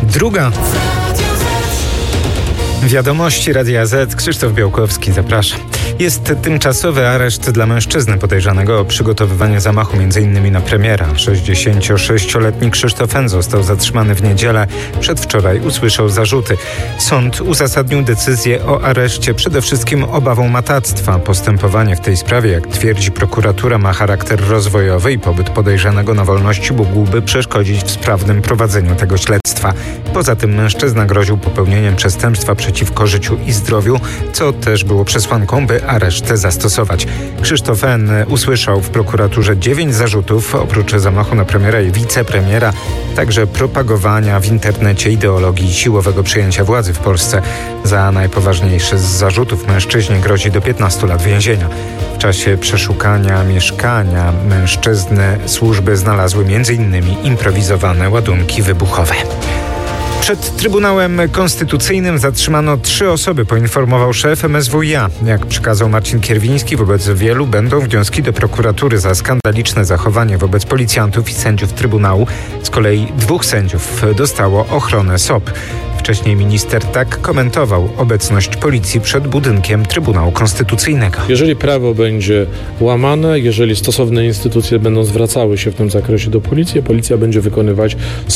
Druga. Wiadomości Radia Z. Krzysztof Białkowski, zapraszam. Jest tymczasowy areszt dla mężczyzny podejrzanego o przygotowywanie zamachu m.in. na premiera. 66-letni Krzysztof N. został zatrzymany w niedzielę. Przedwczoraj usłyszał zarzuty. Sąd uzasadnił decyzję o areszcie przede wszystkim obawą matactwa. Postępowanie w tej sprawie, jak twierdzi prokuratura, ma charakter rozwojowy i pobyt podejrzanego na wolności mógłby przeszkodzić w sprawnym prowadzeniu tego śledztwa. Poza tym mężczyzna groził popełnieniem przestępstwa przeciwko życiu i zdrowiu, co też było przesłanką, by areszt zastosować. Krzysztof N. usłyszał w prokuraturze 9 zarzutów, oprócz zamachu na premiera i wicepremiera, także propagowania w internecie ideologii siłowego przejęcia władzy w Polsce. Za najpoważniejszy z zarzutów mężczyźnie grozi do 15 lat więzienia. W czasie przeszukania mieszkania mężczyzny służby znalazły m.in. improwizowane ładunki wybuchowe. Przed Trybunałem Konstytucyjnym zatrzymano 3 osoby, poinformował szef MSWiA. Jak przekazał Marcin Kierwiński, wobec wielu będą wnioski do prokuratury za skandaliczne zachowanie wobec policjantów i sędziów Trybunału. Z kolei 2 sędziów dostało ochronę SOP. Wcześniej minister tak komentował obecność policji przed budynkiem Trybunału Konstytucyjnego. Jeżeli prawo będzie łamane, jeżeli stosowne instytucje będą zwracały się w tym zakresie do policji, policja będzie wykonywać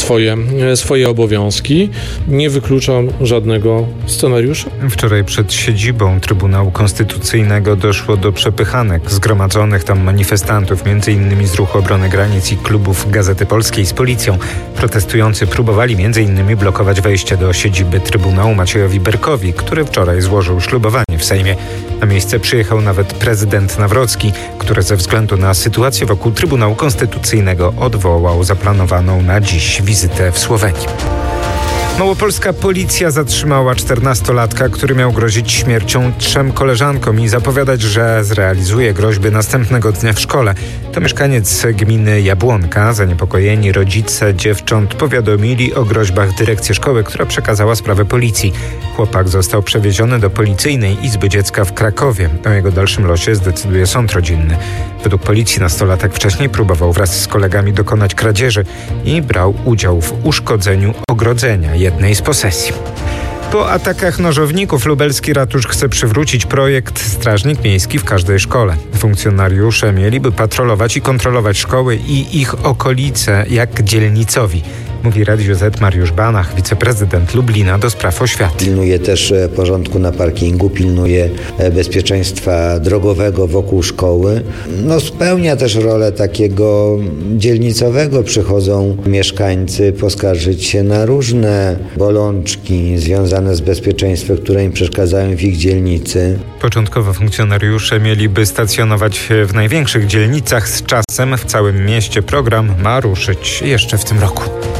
swoje obowiązki. Nie wykluczam żadnego scenariusza. Wczoraj przed siedzibą Trybunału Konstytucyjnego doszło do przepychanek zgromadzonych tam manifestantów, m.in. z Ruchu Obrony Granic i klubów Gazety Polskiej z policją. Protestujący próbowali m.in. blokować wejście do siedziby Trybunału Maciejowi Berkowi, który wczoraj złożył ślubowanie w Sejmie. Na miejsce przyjechał nawet prezydent Nawrocki, który ze względu na sytuację wokół Trybunału Konstytucyjnego odwołał zaplanowaną na dziś wizytę w Słowenii. Małopolska policja zatrzymała 14-latka, który miał grozić śmiercią 3 koleżankom i zapowiadać, że zrealizuje groźby następnego dnia w szkole. To mieszkaniec gminy Jabłonka. Zaniepokojeni rodzice dziewcząt powiadomili o groźbach dyrekcję szkoły, która przekazała sprawę policji. Chłopak został przewieziony do Policyjnej Izby Dziecka w Krakowie. O jego dalszym losie zdecyduje sąd rodzinny. Według policji nastolatek wcześniej próbował wraz z kolegami dokonać kradzieży i brał udział w uszkodzeniu ogrodzenia jednej z posesji. Po atakach nożowników lubelski ratusz chce przywrócić projekt Strażnik Miejski w każdej szkole. Funkcjonariusze mieliby patrolować i kontrolować szkoły i ich okolice jak dzielnicowi. Mówi Radiu Z Mariusz Banach, wiceprezydent Lublina do spraw oświaty. Pilnuje też porządku na parkingu, pilnuje bezpieczeństwa drogowego wokół szkoły. Spełnia też rolę takiego dzielnicowego. Przychodzą mieszkańcy poskarżyć się na różne bolączki związane z bezpieczeństwem, które im przeszkadzają w ich dzielnicy. Początkowo funkcjonariusze mieliby stacjonować w największych dzielnicach. Z czasem w całym mieście program ma ruszyć jeszcze w tym roku.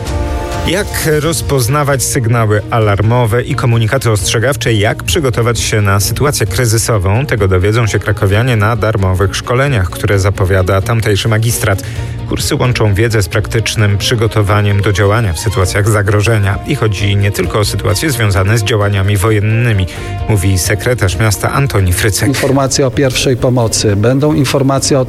Jak rozpoznawać sygnały alarmowe i komunikaty ostrzegawcze? Jak przygotować się na sytuację kryzysową? Tego dowiedzą się krakowianie na darmowych szkoleniach, które zapowiada tamtejszy magistrat. Kursy łączą wiedzę z praktycznym przygotowaniem do działania w sytuacjach zagrożenia. I chodzi nie tylko o sytuacje związane z działaniami wojennymi, mówi sekretarz miasta Antoni Frycek. Informacje o pierwszej pomocy, będą informacje o